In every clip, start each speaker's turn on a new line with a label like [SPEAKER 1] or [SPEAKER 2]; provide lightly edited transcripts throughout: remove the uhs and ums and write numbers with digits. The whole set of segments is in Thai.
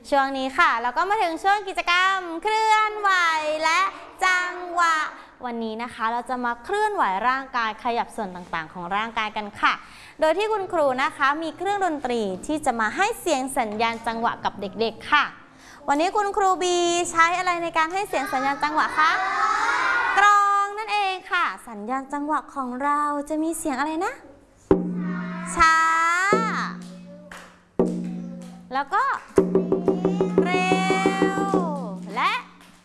[SPEAKER 1] ช่วงนี้ค่ะเราก็มาถึงช่วงกิจกรรมเคลื่อนไหวและจังหวะวันนี้นะคะเราจะมาเคลื่อนไหวร่างกายขยับส่วนต่างๆของร่างกายกันค่ะโดยที่คุณครูนะคะมีเครื่องดนตรีที่จะมาให้เสียงสัญญาณจังหวะกับเด็กๆค่ะวันนี้คุณครูบีใช้อะไรในการให้เสียงสัญญาณจังหวะคะกลองนั่นเองค่ะสัญญาณจังหวะของเราจะมีเสียงอะไรนะช้าแล้วก็เร็วและ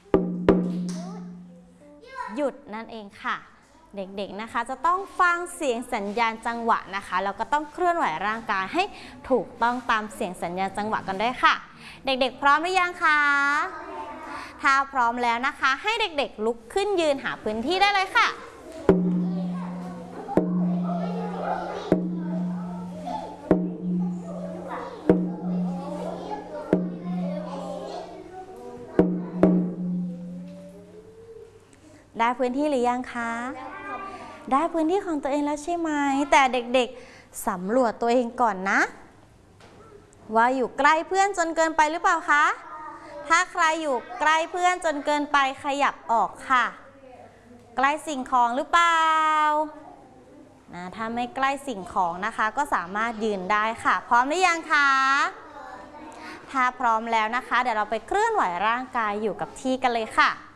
[SPEAKER 1] หยุดนั่นเองค่ะเด็กๆนะคะจะต้องฟังเสียงสัญญาณจังหวะนะคะแล้วก็ต้องเคลื่อนไหวร่างกายให้ถูกต้องตามเสียงสัญญาณจังหวะกันด้วยค่ะเด็กๆพร้อมหรือยังคะถ้าพร้อมแล้วนะคะให้เด็กๆลุกขึ้นยืนหาพื้นที่ได้เลยค่ะได้พื้นที่หรือยังคะได้พื้นที่ของตัวเองแล้วใช่ไหมแต่เด็กๆสำรวจตัวเองก่อนนะว่าอยู่ใกล้เพื่อนจนเกินไปหรือเปล่าคะถ้าใครอยู่ใกล้เพื่อนจนเกินไปขยับออกค่ะใกล้สิ่งของหรือเปล่าถ้าไม่ใกล้สิ่งของนะคะก็สามารถยืนได้ค่ะพร้อมหรือยังคะถ้าพร้อมแล้วนะคะเดี๋ยวเราไปเคลื่อนไหวร่างกายอยู่กับที่กันเลยค่ะ